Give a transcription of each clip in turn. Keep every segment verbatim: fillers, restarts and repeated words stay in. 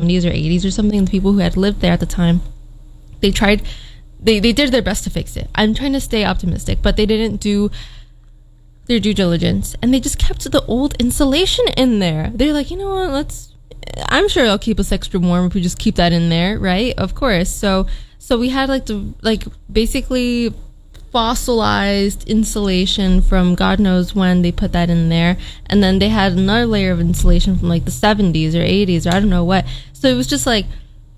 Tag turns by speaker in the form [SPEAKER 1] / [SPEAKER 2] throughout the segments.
[SPEAKER 1] seventies or eighties or something. The people who had lived there at the time, they tried, they, they did their best to fix it. I'm trying to stay optimistic, but they didn't do their due diligence, and they just kept the old insulation in there. They're like, you know what, let's, I'm sure it'll keep us extra warm if we just keep that in there, right? Of course. So so we had like the like basically fossilized insulation from God knows when they put that in there, and then they had another layer of insulation from like the seventies or eighties or I don't know what. So it was just like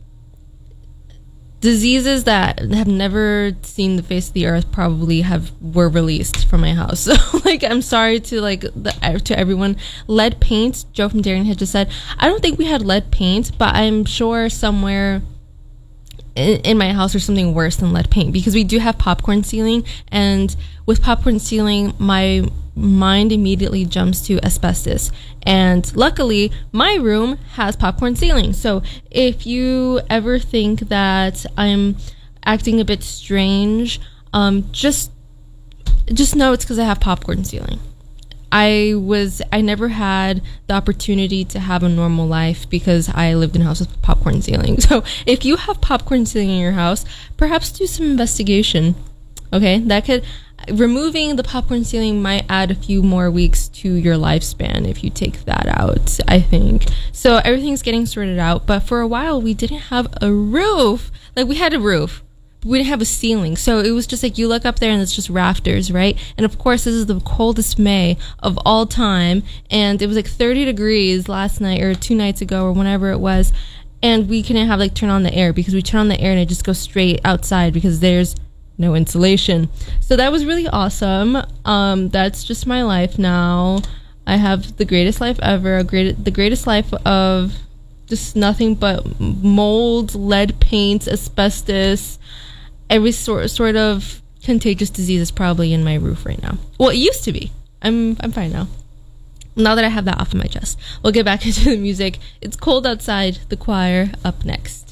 [SPEAKER 1] diseases that have never seen the face of the earth probably have were released from my house. So like, I'm sorry to like the, to everyone. Lead paint, Joe from Darien had just said, I don't think we had lead paint, but I'm sure somewhere in, in my house there's something worse than lead paint, because we do have popcorn ceiling, and with popcorn ceiling my mind immediately jumps to asbestos, and luckily my room has popcorn ceiling. So if you ever think that I'm acting a bit strange, um just just know it's because I have popcorn ceiling. I was I never had the opportunity to have a normal life because I lived in a house with popcorn ceiling. So if you have popcorn ceiling in your house, perhaps do some investigation. Okay, that could removing the popcorn ceiling might add a few more weeks to your lifespan if you take that out, I think. So everything's getting sorted out, but for a while we didn't have a roof. Like, we had a roof, but we didn't have a ceiling. So it was just like, you look up there and it's just rafters, right? And of course this is the coldest May of all time, and it was like thirty degrees last night or two nights ago or whenever it was, and we couldn't have like turn on the air because we turn on the air and it just goes straight outside because there's no insulation. So that was really awesome. Um, that's just my life now. I have the greatest life ever, a great, the greatest life of just nothing but mold, lead paint, asbestos, every sort sort of contagious disease is probably in my roof right now. Well, it used to be. I'm I'm fine now. Now that I have that off of my chest. We'll get back into the music. It's Cold Outside, The Choir, up next.